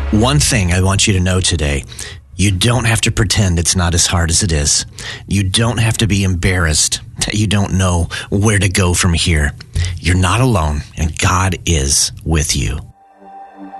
One thing I want you to know today, you don't have to pretend it's not as hard as it is. You don't have to be embarrassed that you don't know where to go from here. You're not alone, and God is with you.